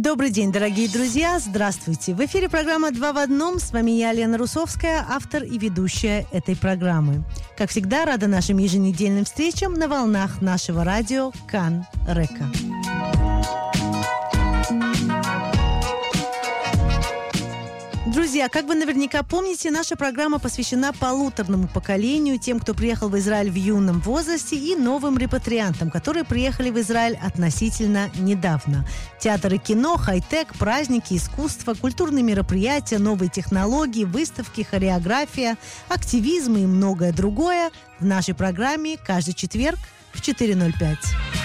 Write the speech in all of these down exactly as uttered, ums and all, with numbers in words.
Добрый день, дорогие друзья! Здравствуйте! В эфире программа «Два в одном». С вами я, Лена Русовская, автор и ведущая этой программы. Как всегда, рада нашим еженедельным встречам на волнах нашего радио Кан Река. Друзья, как вы наверняка помните, наша программа посвящена полуторному поколению, тем, кто приехал в Израиль в юном возрасте, и новым репатриантам, которые приехали в Израиль относительно недавно. Театр и кино, хай-тек, праздники, искусство, культурные мероприятия, новые технологии, выставки, хореография, активизм и многое другое в нашей программе каждый четверг в четыре ноль пять.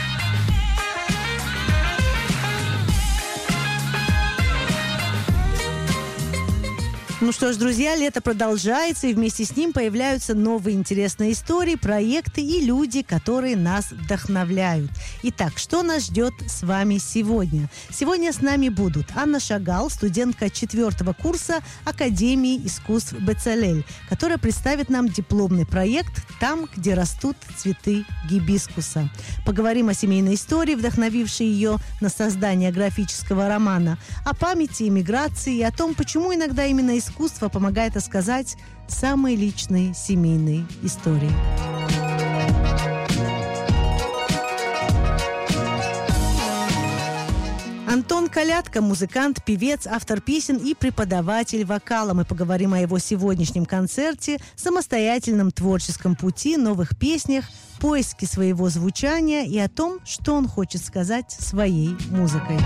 Ну что ж, друзья, лето продолжается, и вместе с ним появляются новые интересные истории, проекты и люди, которые нас вдохновляют. Итак, что нас ждет с вами сегодня? Сегодня с нами будут Анна Шагал, студентка четвертого курса Академии искусств Бецалель, которая представит нам дипломный проект «Там, где растут цветы гибискуса». Поговорим о семейной истории, вдохновившей ее на создание графического романа, о памяти, эмиграции и о том, почему иногда именно искусство Искусство помогает рассказать самые личные семейные истории. Антон Колядко – музыкант, певец, автор песен и преподаватель вокала. Мы поговорим о его сегодняшнем концерте, самостоятельном творческом пути, новых песнях, поиске своего звучания и о том, что он хочет сказать своей музыкой.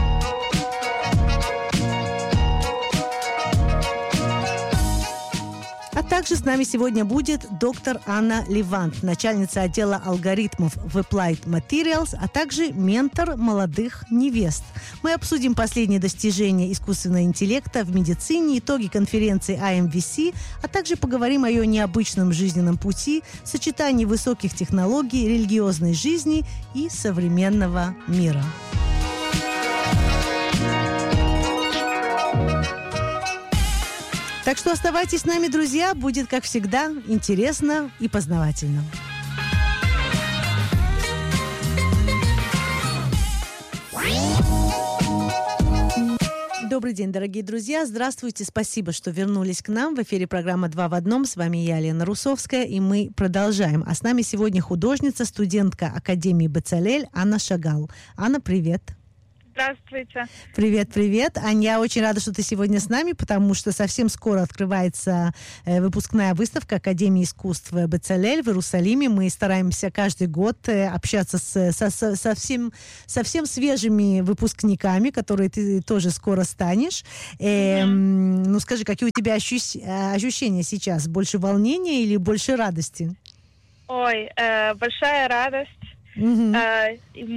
А также с нами сегодня будет доктор Анна Левант, начальница отдела алгоритмов в Applied Materials, а также ментор молодых невест. Мы обсудим последние достижения искусственного интеллекта в медицине, итоги конференции ай эм ви си, а также поговорим о ее необычном жизненном пути, сочетании высоких технологий, религиозной жизни и современного мира. Так что оставайтесь с нами, друзья, будет, как всегда, интересно и познавательно. Добрый день, дорогие друзья. Здравствуйте. Спасибо, что вернулись к нам. В эфире программа «Два в одном». С вами я, Лена Русовская, и мы продолжаем. А с нами сегодня художница, студентка Академии Бецалель Анна Шагал. Анна, привет. Здравствуйте. Привет, привет. Аня, я очень рада, что ты сегодня с нами, потому что совсем скоро открывается э, выпускная выставка Академии искусств Бецалель в Иерусалиме. Мы стараемся каждый год э, общаться с, со, со, совсем, совсем свежими выпускниками, которые ты тоже скоро станешь. Э, mm-hmm. Ну, скажи, какие у тебя ощу- ощущения сейчас? Больше волнения или больше радости? Ой, э, большая радость. Uh-huh. Э,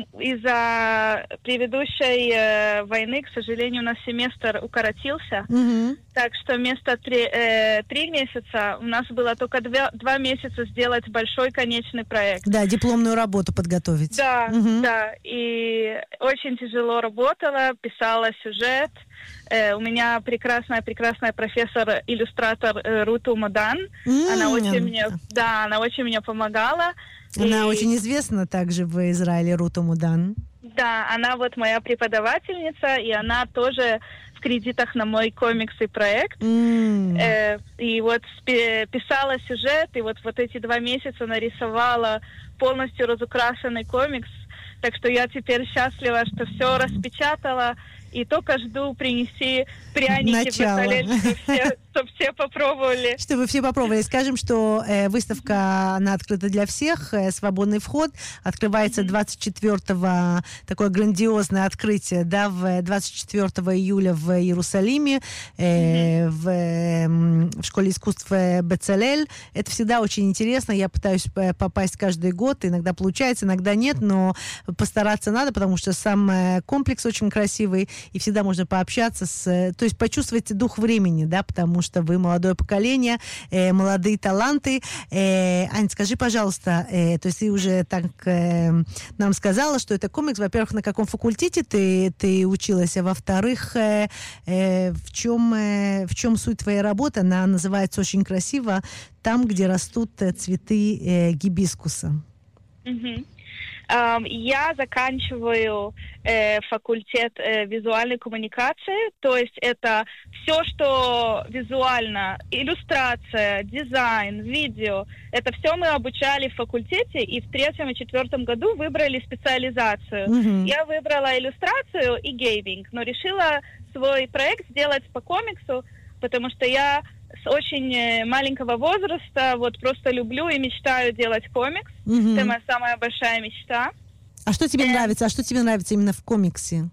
из-за предыдущей э, войны, к сожалению, у нас семестр укоротился. Uh-huh. Так что вместо три, э, три месяца у нас было только два, два месяца сделать большой конечный проект. Да, дипломную работу подготовить. Да, uh-huh. да. И очень тяжело работала, писала сюжет. Э, у меня прекрасная, прекрасная профессор-иллюстратор э, Руту Модан. Mm-hmm. Она очень мне, да, она очень мне помогала. Она и... очень известна также в Израиле, Руту Модан. Да, она вот моя преподавательница, и она тоже в кредитах на мой комикс и проект. Mm. Э, и вот спи- писала сюжет, и вот, вот эти два месяца нарисовала полностью разукрашенный комикс. Так что я теперь счастлива, что все распечатала. И только жду принести пряники в Бецалель, чтобы все, чтобы все попробовали. Чтобы все попробовали. Скажем, что э, выставка, она открыта для всех, э, свободный вход. Открывается mm-hmm. двадцать четвёртого, такое грандиозное открытие, да, в двадцать четвёртого июля в Иерусалиме, э, mm-hmm. в, э, в школе искусств Бецалель. Это всегда очень интересно. Я пытаюсь попасть каждый год. Иногда получается, иногда нет, но постараться надо, потому что сам э, комплекс очень красивый. И всегда можно пообщаться с... То есть почувствовать дух времени, да, потому что вы молодое поколение, э, молодые таланты. Э, Ань, скажи, пожалуйста, э, то есть ты уже так э, нам сказала, что это комикс. Во-первых, на каком факультете ты, ты училась, а во-вторых, э, э, в чем, э, в чем суть твоей работы? Она называется очень красиво «Там, где растут цветы э, гибискуса». Mm-hmm. Я заканчиваю э, факультет э, визуальной коммуникации, то есть это все, что визуально, иллюстрация, дизайн, видео, это все мы обучали в факультете, и в третьем и четвертом году выбрали специализацию. Mm-hmm. Я выбрала иллюстрацию и гейминг, но решила свой проект сделать по комиксу, потому что я с очень маленького возраста вот просто люблю и мечтаю делать комикс. Mm-hmm. Это моя самая большая мечта. А что тебе э... нравится? А что тебе нравится именно в комиксе?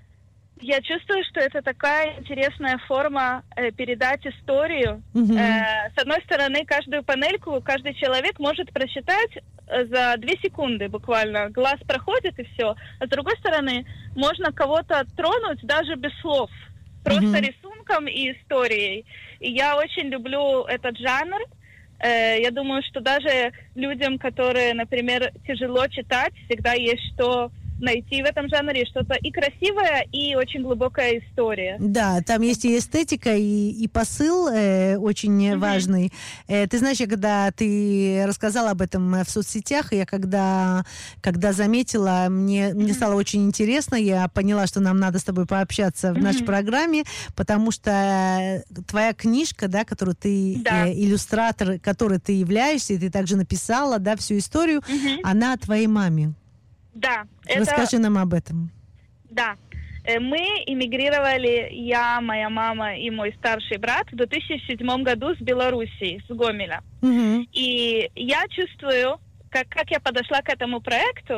Я чувствую, что это такая интересная форма э, передать историю. Mm-hmm. Э, с одной стороны, каждую панельку каждый человек может прочитать за две секунды буквально. Глаз проходит и все. А с другой стороны, можно кого-то тронуть даже без слов. Просто mm-hmm. рисунком и историей. И я очень люблю этот жанр. Э, я думаю, что даже людям, которые, например, тяжело читать, всегда есть что найти в этом жанре, что-то и красивое, и очень глубокая история. Да, там есть и эстетика, и, и посыл э, очень mm-hmm. важный. Э, ты знаешь, я когда ты рассказала об этом в соцсетях, я когда, когда заметила, мне, mm-hmm. мне стало очень интересно, я поняла, что нам надо с тобой пообщаться в mm-hmm. нашей программе, потому что твоя книжка, да, которую ты, да. э, иллюстратор, которой ты являешься, и ты также написала, да, всю историю, mm-hmm. она о твоей маме. Да. Расскажи это... нам об этом. Да. Мы эмигрировали, я, моя мама и мой старший брат, в две тысячи седьмом году с Белоруссии, с Гомеля. Mm-hmm. И я чувствую, как, как я подошла к этому проекту,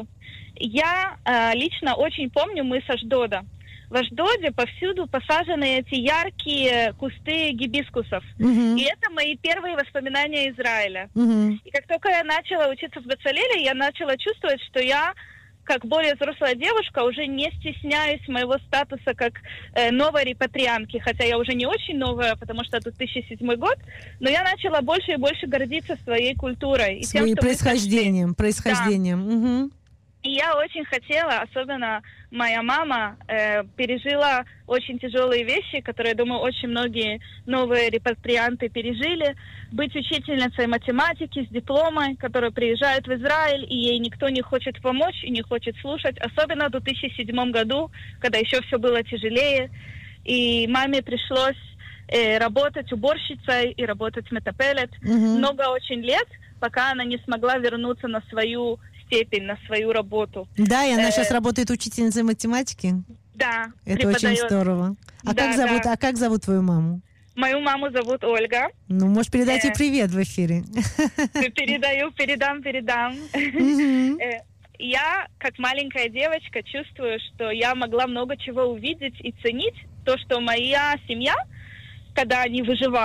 я э, лично очень помню, мы с Ашдода. В Ашдоде повсюду посажены эти яркие кусты гибискусов. Mm-hmm. И это мои первые воспоминания Израиля. Mm-hmm. И как только я начала учиться в Бецалеле, я начала чувствовать, что я, как более взрослая девушка, уже не стесняюсь моего статуса как э, новой репатриантки, хотя я уже не очень новая, потому что это две тысячи седьмой год, но я начала больше и больше гордиться своей культурой. И своим происхождением, происхождением. Да. Угу. И я очень хотела, особенно моя мама э, пережила очень тяжелые вещи, которые, думаю, очень многие новые репатрианты пережили. Быть учительницей математики с дипломой, которая приезжает в Израиль, и ей никто не хочет помочь и не хочет слушать. Особенно в две тысячи седьмом году, когда еще все было тяжелее. И маме пришлось э, работать уборщицей и работать метапелет mm-hmm. много очень лет, пока она не смогла вернуться на свою степень, на свою работу. Да, и она э, сейчас работает учительницей математики? Да. Это преподает. Очень здорово. А, да, как зовут, да. а как зовут твою маму? Мою маму зовут Ольга. Ну, можешь передать ей э, привет в эфире. Передаю, передам, передам. Я, как маленькая девочка, чувствую, что я могла много чего увидеть и ценить. То, что моя семья, когда они выживали,